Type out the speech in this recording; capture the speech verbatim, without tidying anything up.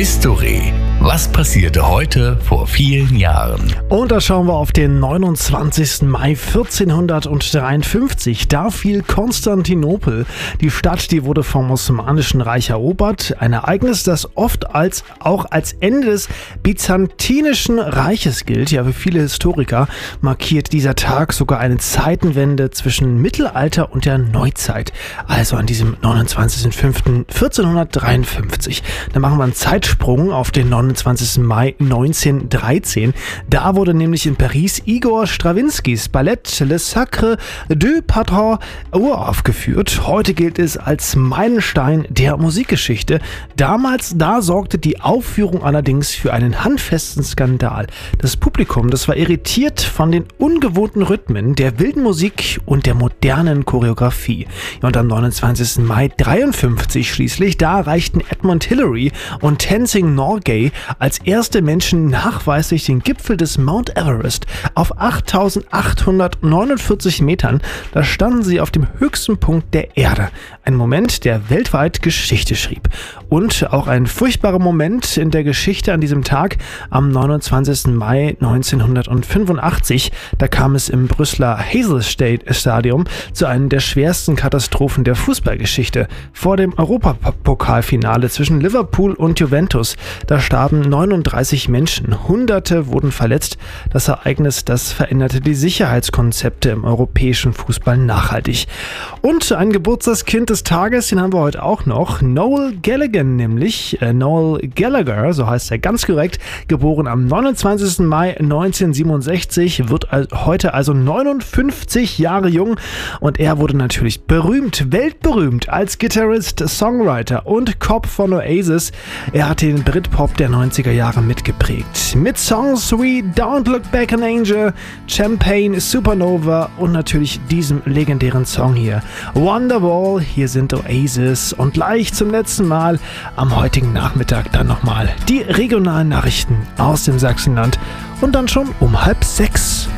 History. Was passierte heute vor vielen Jahren? Und da schauen wir auf den neunundzwanzigsten Mai vierzehnhundertdreiundfünfzig. Da fiel Konstantinopel. Die Stadt, die wurde vom Osmanischen Reich erobert. Ein Ereignis, das oft als auch als Ende des Byzantinischen Reiches gilt. Ja, für viele Historiker markiert dieser Tag sogar eine Zeitenwende zwischen Mittelalter und der Neuzeit. Also an diesem neunundzwanzigsten fünften vierzehnhundertdreiundfünfzig. Da machen wir einen Zeitsprung auf den neunundzwanzigsten Mai neunzehnhundertdreizehn. Da wurde nämlich in Paris Igor Strawinskys Ballett Le Sacre du Patron uraufgeführt. Heute gilt es als Meilenstein der Musikgeschichte. Damals, da sorgte die Aufführung allerdings für einen handfesten Skandal. Das Publikum, das war irritiert von den ungewohnten Rhythmen, der wilden Musik und der modernen Choreografie. Und am neunundzwanzigsten Mai dreiundfünfzig schließlich, da erreichten Edmund Hillary und Tenzing Norgay als erste Menschen nachweislich den Gipfel des Mount Everest auf achttausendachthundertneunundvierzig Metern. Da standen sie auf dem höchsten Punkt der Erde. Ein Moment, der weltweit Geschichte schrieb. Und auch ein furchtbarer Moment in der Geschichte an diesem Tag am neunundzwanzigsten Mai neunzehnhundertfünfundachtzig. Da kam es im Brüsseler Hazelstead Stadium zu einer der schwersten Katastrophen der Fußballgeschichte. Vor dem Europapokalfinale zwischen Liverpool und Juventus, da starben neununddreißig Menschen, Hunderte wurden verletzt. Das Ereignis, das veränderte die Sicherheitskonzepte im europäischen Fußball nachhaltig. Und ein Geburtstagskind des Tages, den haben wir heute auch noch, Noel Gallagher nämlich, äh, Noel Gallagher, so heißt er ganz korrekt, geboren am neunundzwanzigsten Mai neunzehnhundertsiebenundsechzig, wird al- heute also neunundfünfzig Jahre jung und er wurde natürlich berühmt, weltberühmt als Gitarrist, Songwriter und Cop von Oasis. Er hat den Britpop der neunziger Jahre mitgeprägt. Mit Songs wie Don't Look Back an Angel, Champagne, Supernova und natürlich diesem legendären Song hier, Wonderwall. Hier sind Oasis und gleich zum letzten Mal am heutigen Nachmittag dann nochmal die regionalen Nachrichten aus dem Sachsenland und dann schon um halb sechs.